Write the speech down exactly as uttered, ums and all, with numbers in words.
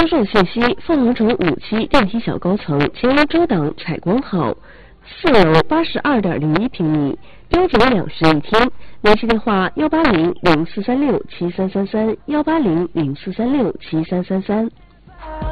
销售信息：凤凰城五期电梯小高层，前楼遮挡，采光好。四楼八十二点零一平米，标准两室一厅。联系电话：幺八零零四三六七三三三，幺八零零四三六七三三三。